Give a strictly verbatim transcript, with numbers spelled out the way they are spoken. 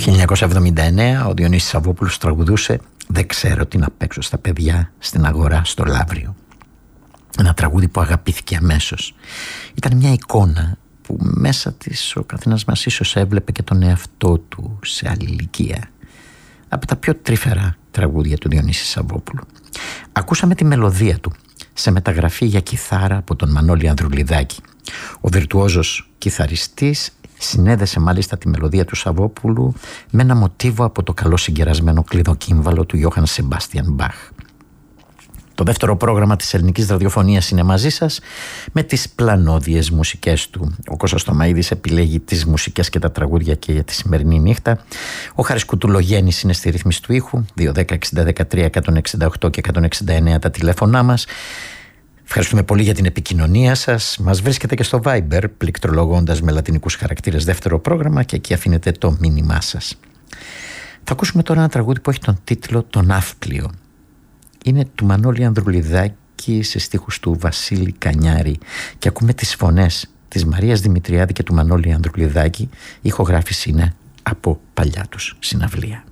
χίλια εννιακόσια εβδομήντα εννέα ο Διονύσης Σαββόπουλος τραγουδούσε «Δεν ξέρω τι να παίξω στα παιδιά στην αγορά στο Λαύριο». Ένα τραγούδι που αγαπήθηκε αμέσως. Ήταν μια εικόνα που μέσα της ο καθένας μας ίσως έβλεπε και τον εαυτό του σε άλλη ηλικία. Από τα πιο τρυφερά τραγούδια του Διονύση Σαββόπουλου. Ακούσαμε τη μελωδία του σε μεταγραφή για κιθάρα από τον Μανώλη Ανδρουλιδάκη. Ο βιρτουόζος κιθαριστής συνέδεσε μάλιστα τη μελωδία του Σαββόπουλου με ένα μοτίβο από το καλό συγκερασμένο κλειδοκύμβαλο του Ιώχαν Σεμπάστιαν Μπαχ. Το δεύτερο πρόγραμμα της ελληνικής ραδιοφωνίας είναι μαζί σας με τις πλανόδιες μουσικές του. Ο Κώστας Τομαΐδης επιλέγει τις μουσικές και τα τραγούδια και για τη σημερινή νύχτα. Ο Χάρης Κουτουλογέννης είναι στη ρύθμιση του ήχου. δύο δέκα εξήντα δεκατρία εκατόν εξήντα οκτώ και εκατόν εξήντα εννέα τα τηλέφωνά μας. Ευχαριστούμε πολύ για την επικοινωνία σας. Μας βρίσκεται και στο Viber πληκτρολογώντας με λατινικούς χαρακτήρες δεύτερο πρόγραμμα και εκεί αφήνετε το μήνυμά σας. Θα ακούσουμε τώρα ένα τραγούδι που έχει τον τίτλο «Το Ναύπλιο». Είναι του Μανώλη Ανδρουλιδάκη σε στίχους του Βασίλη Κανιάρη και ακούμε τις φωνές της Μαρίας Δημητριάδη και του Μανώλη Ανδρουλιδάκη. Η ηχογράφηση είναι από παλιά τους συναυλία.